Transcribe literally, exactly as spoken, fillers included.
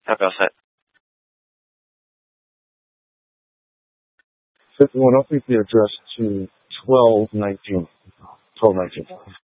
要不要 set？ Set one up with the address to twelve nineteen. twelve nineteen.